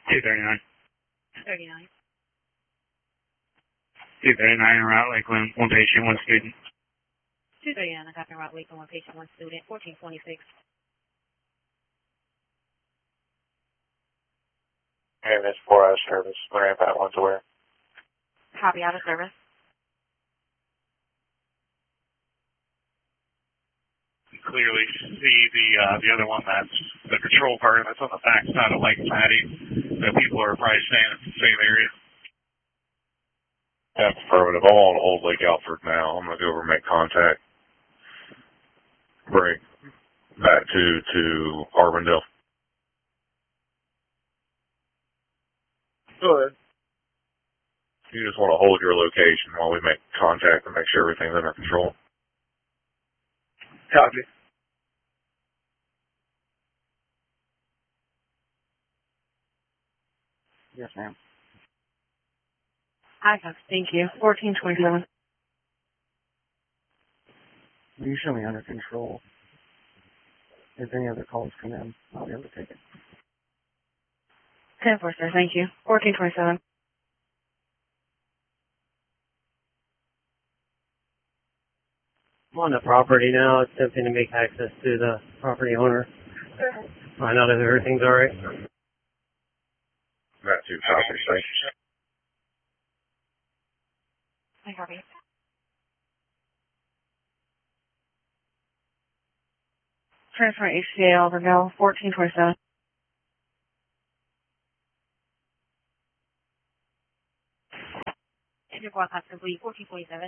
239. 39. 239 en route, Lakeland, one patient, one student. 239, I copy route Lakeland, one patient, one student, 1426. Hey, Miss 4 out of service. Ramp out one to where? Copy out of service. You clearly see the other one, that's the control part that's on the back side of Lake Matty. The people are probably staying in the same area. That's affirmative. I'm on Old Lake Alfred now. I'm going to go over and make contact. Break back to Arbondale. Go ahead. You just want to hold your location while we make contact and make sure everything's under control. Copy. Yes, ma'am. I copy. Thank you. 1427. You show me under control. If any other calls come in, I'll be able to take it. 10-4, sir. Thank you. 1427. I'm on the property now, attempting to make access to the property owner. Find out if everything's all right. That too, copy. Thank you. I copy. Transfer HCA Albertville, 1427. Engine broadcast complete, 1427.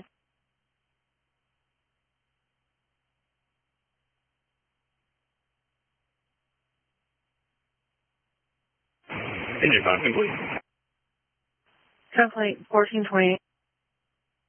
Engine 5 complete. Translate 1428.